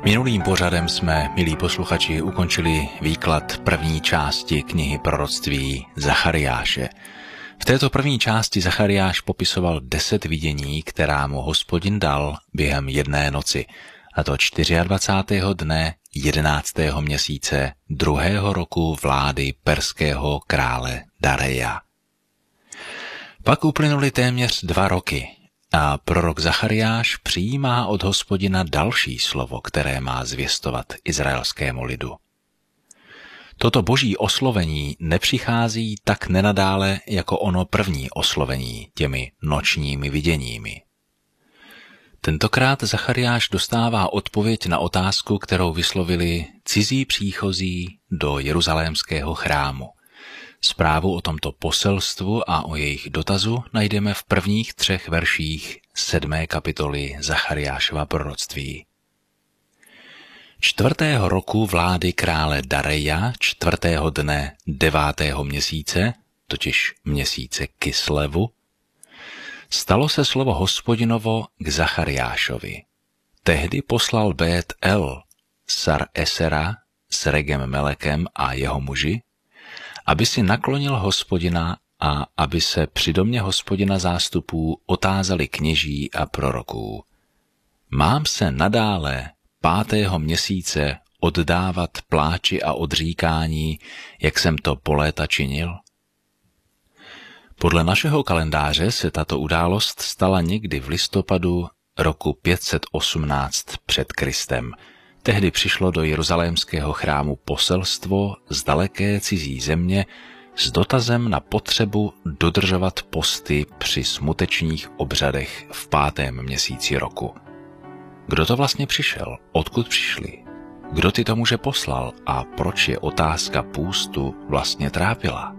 Minulým pořadem jsme, milí posluchači, ukončili výklad první části knihy proroctví Zachariáše. V této první části Zachariáš popisoval 10 vidění, která mu Hospodin dal během jedné noci, a to 24. dne 11. měsíce 2. roku vlády perského krále Dareja. Pak uplynuly téměř 2 roky a prorok Zachariáš přijímá od Hospodina další slovo, které má zvěstovat izraelskému lidu. Toto boží oslovení nepřichází tak nenadále jako ono první oslovení těmi nočními viděními. Tentokrát Zachariáš dostává odpověď na otázku, kterou vyslovili cizí příchozí do jeruzalémského chrámu. Zprávu o tomto poselstvu a o jejich dotazu najdeme v prvních 3 verších 7. kapitoly Zachariášova proroctví. 4. roku vlády krále Dareja, 4. dne 9. měsíce, totiž měsíce Kislevu, stalo se slovo Hospodinovo k Zachariášovi. Tehdy poslal Bét El, Sar Esera s Regem Melekem a jeho muži, aby si naklonil Hospodina a aby se při domě Hospodina zástupů otázali kněží a proroků. Mám se nadále 5. měsíce oddávat pláči a odříkání, jak jsem to po léta činil? Podle našeho kalendáře se tato událost stala někdy v listopadu roku 518 před Kristem. Tehdy přišlo do jeruzalémského chrámu poselstvo z daleké cizí země s dotazem na potřebu dodržovat posty při smutečních obřadech v 5. měsíci roku. Kdo to vlastně přišel? Odkud přišli? Kdo tyto muže poslal a proč je otázka půstu vlastně trápila?